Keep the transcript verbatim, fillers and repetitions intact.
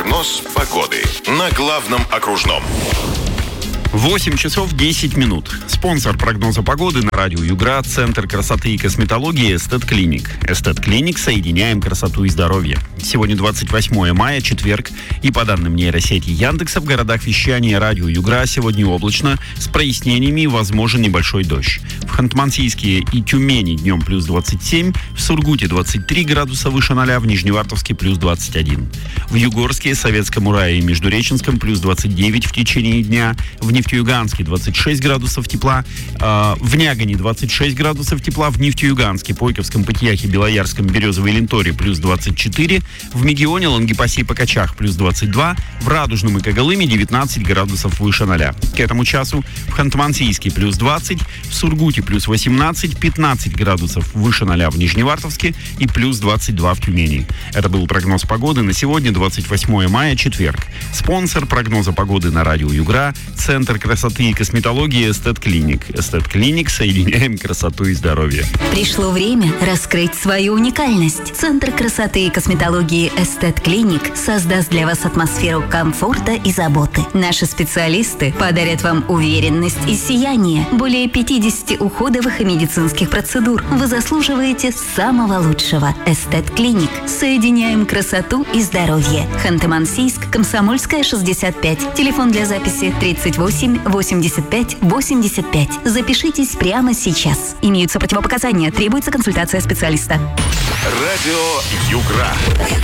Прогноз погоды на главном окружном. восемь часов десять минут. Спонсор прогноза погоды на радио Югра — Центр красоты и косметологии «Эстет Клиник». «Эстет Клиник» — соединяем красоту и здоровье. Сегодня двадцать восьмое мая, четверг. И по данным нейросети Яндекса, в городах вещания радио Югра сегодня облачно, с прояснениями возможен небольшой дождь. В Ханты-Мансийске и Тюмени днем плюс двадцать семь, в Сургуте двадцать три градуса выше ноля, в Нижневартовске плюс двадцать один. В Югорске, Советском Урае и Междуреченском плюс двадцать девять в течение дня. В Нефтеюганске двадцать шесть градусов тепла, э, в Нягане двадцать шесть градусов тепла, в Нефтеюганске, Пойковском, Патияхе, Белоярском, Березовой Ленторе плюс двадцать четыре, в Мегионе, Лангепасе и Покачах плюс двадцать два, в Радужном и Когалыме девятнадцать градусов выше ноля. К этому часу в Ханты-Мансийске плюс двадцать, в Сургуте плюс восемнадцать, пятнадцать градусов выше ноля в Нижневартовске и плюс двадцать два в Тюмени. Это был прогноз погоды на сегодня, двадцать восьмое мая, четверг. Спонсор прогноза погоды на радио Югра — Центр красоты и косметологии «Эстет Клиник». «Эстет Клиник» — соединяем красоту и здоровье. Пришло время раскрыть свою уникальность. Центр красоты и косметологии «Эстет Клиник» создаст для вас атмосферу комфорта и заботы. Наши специалисты подарят вам уверенность и сияние. Более пятьдесят уходовых и медицинских процедур. Вы заслуживаете самого лучшего. «Эстет Клиник». Соединяем красоту и здоровье. Ханты-Мансийск, Комсомольская, шестьдесят пять. Телефон для записи тридцать восемь восемьдесят пять восемьдесят пять. Запишитесь прямо сейчас. Имеются противопоказания. Требуется консультация специалиста. Радио Югра.